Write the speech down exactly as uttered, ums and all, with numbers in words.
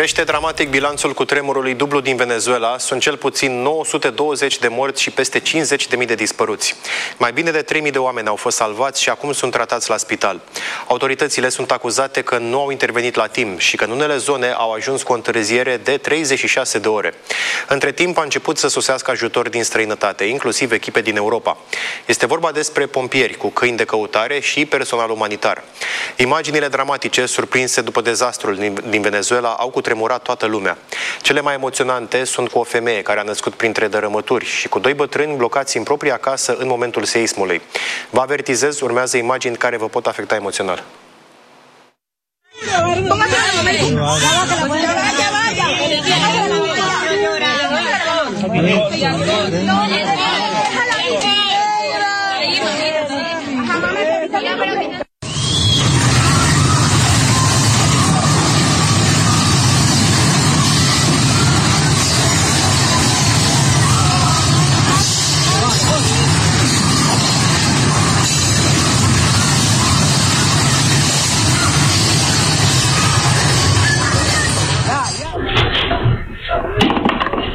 Crește dramatic bilanțul cutremurului dublu din Venezuela. Sunt cel puțin nouă sute douăzeci de morți și peste cincizeci de mii de dispăruți. Mai bine de trei mii de oameni au fost salvați și acum sunt tratați la spital. Autoritățile sunt acuzate că nu au intervenit la timp și că în unele zone au ajuns cu o întârziere de treizeci și șase de ore. Între timp a început să sosească ajutor din străinătate, inclusiv echipe din Europa. Este vorba despre pompieri cu câini de căutare și personal umanitar. Imaginile dramatice surprinse după dezastrul din Venezuela au cutremurat toată lumea. Cele mai emoționante sunt cu o femeie care a născut printre dărâmături și cu doi bătrâni blocați în propria casă în momentul seismului. Vă avertizez, urmează imagini care vă pot afecta emoțional.